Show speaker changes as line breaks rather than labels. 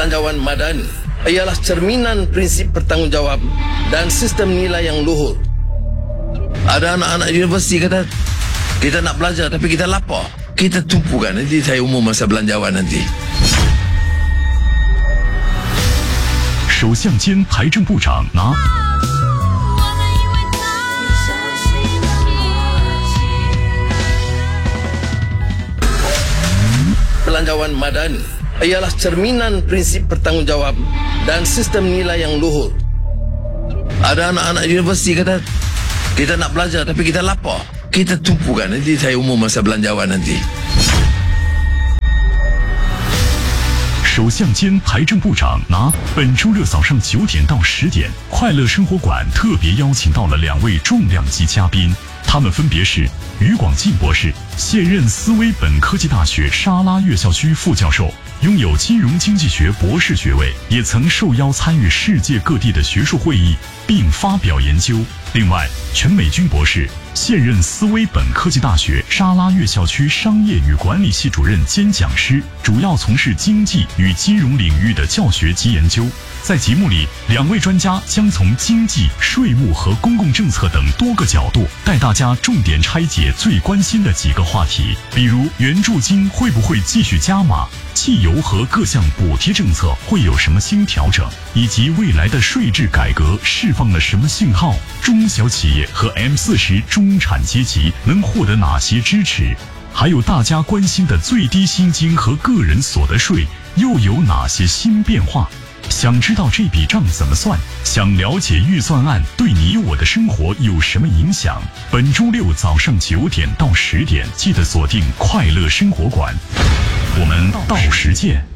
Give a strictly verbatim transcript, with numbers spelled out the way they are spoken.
Belanjawan madani ialah cerminan prinsip bertanggungjawab dan sistem nilai yang luhur. Ada anak-anak universiti kata, kita nak belajar tapi kita lapar. Kita tumpukan nanti saya umum masa belanjawan nanti.
首相兼财政部长拿。
Belanjawan madani ialah cerminan prinsip bertanggungjawab dan sistem nilai yang luhur. Ada anak-anak universiti kata, kita nak belajar tapi kita lapar. Kita tumpukan nanti saya umum masa belanjawan nanti.
首相兼财政部长拿。本周六早上九点到十点，快乐生活馆特别邀请到了两位重量级嘉宾，他们分别是于广进博士，现任斯威本科技大学沙拉越校区副教授，拥有金融经济学博士学位，也曾受邀参与世界各地的学术会议并发表研究。另外，全美军博士，现任斯威本科技大学沙拉越校区商业与管理系主任兼讲师，主要从事经济与金融领域的教学及研究。在节目里，两位专家将从经济、税务和公共政策等多个角度，带大家重点拆解最关心的几个话题，比如援助金会不会继续加码，汽油和各项补贴政策会有什么新调整，以及未来的税制改革释放了什么信号，中小企业和 M 四十 中产阶级能获得哪些支持，还有大家关心的最低薪金和个人所得税又有哪些新变化。想知道这笔账怎么算？想了解预算案对你我的生活有什么影响？本周六早上九点到十点，记得锁定快乐生活馆，我们到时见。